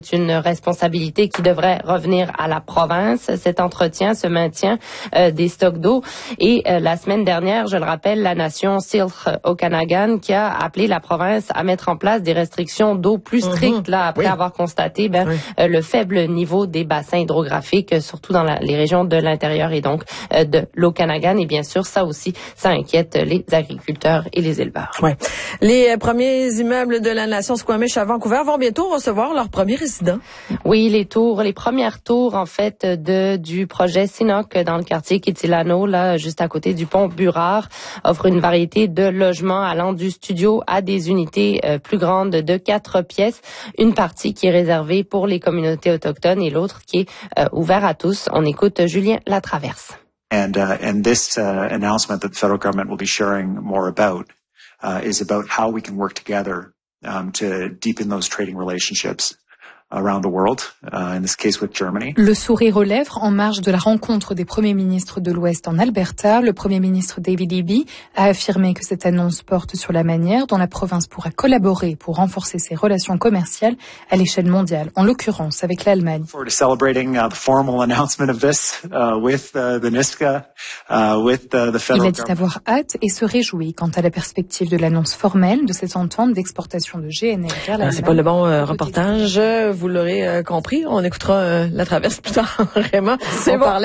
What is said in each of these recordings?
C'est une responsabilité qui devrait revenir à la province. Cet entretien se maintient des stocks d'eau. Et la semaine dernière, je le rappelle, la nation Syilx Okanagan qui a appelé la province à mettre en place des restrictions d'eau plus strictes là après avoir constaté le faible niveau des bassins hydrographiques, surtout dans les régions de l'intérieur et donc de l'Okanagan. Et bien sûr, ça aussi, ça inquiète les agriculteurs et les éleveurs. Ouais. Les premiers immeubles de la nation Squamish à Vancouver vont bientôt recevoir leurs premiers résidents. Oui, les premières tours en fait du projet Sinoc dans le quartier Kitilano, là juste à côté du pont Burrard, offrent une variété de logements allant du studio à des unités plus grandes de 4 pièces. Une partie qui est réservée pour les communautés autochtones et l'autre qui est ouverte à tous. On écoute Julien Latraverse. And this announcement that the federal government will be sharing more about is about how we can work together to deepen those trading relationships around the world, in this case with Germany. Le sourire aux lèvres en marge de la rencontre des premiers ministres de l'Ouest en Alberta. Le premier ministre David Eby a affirmé que cette annonce porte sur la manière dont la province pourra collaborer pour renforcer ses relations commerciales à l'échelle mondiale, en l'occurrence avec l'Allemagne. Celebrating the formal announcement of this with the NISCA, with the federal. Il a dit avoir hâte et se réjouit quant à la perspective de l'annonce formelle de cette entente d'exportation de GNL vers l'Allemagne. C'est pas le bon reportage. Vous l'aurez compris, on écoutera la traverse plus tard, vraiment. On parlait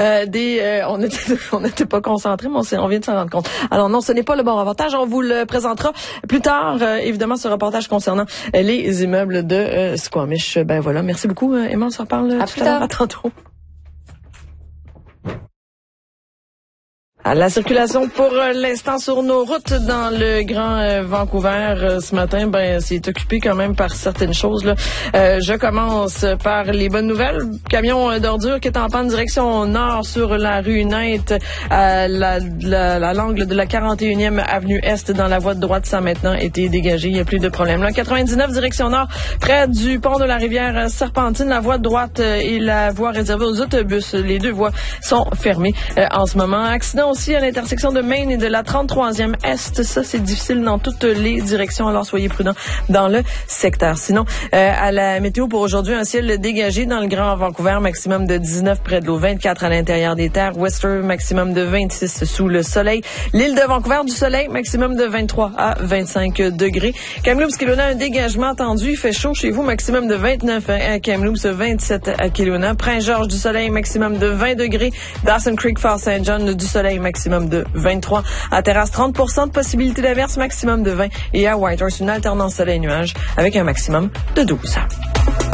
on n'était pas concentrés, mais on vient de s'en rendre compte. Alors non, ce n'est pas le bon reportage, on vous le présentera plus tard, évidemment, ce reportage concernant les immeubles de Squamish. Ben voilà, merci beaucoup, Emma, on se reparle tout à l'heure, à tantôt. À la circulation pour l'instant sur nos routes dans le Grand Vancouver ce matin, c'est occupé quand même par certaines choses là. Je commence par les bonnes nouvelles. Camion d'ordures qui est en panne direction nord sur la rue Knight à l'angle de la 41e avenue Est dans la voie de droite. Ça a maintenant été dégagé, il n'y a plus de problème. Là, 99 direction nord près du pont de la rivière Serpentine, la voie de droite et la voie réservée aux autobus. Les deux voies sont fermées en ce moment. Accident aussi à l'intersection de Main et de la 33e Est. Ça, c'est difficile dans toutes les directions, alors soyez prudents dans le secteur. Sinon, à la météo pour aujourd'hui, un ciel dégagé dans le Grand Vancouver, maximum de 19 près de l'eau, 24 à l'intérieur des terres. Wester, maximum de 26 sous le soleil. L'île de Vancouver, du soleil, maximum de 23 à 25 degrés. Kamloops, Kelowna, un dégagement tendu. Il fait chaud chez vous, maximum de 29 à Kamloops, 27 à Kelowna. Prince-Georges, du soleil, maximum de 20 degrés. Dawson Creek, Fort St. John, du soleil, maximum de 23. À Terrasse, 30% de possibilité d'averse, maximum de 20. Et à Whitehorse, une alternance soleil-nuage avec un maximum de 12.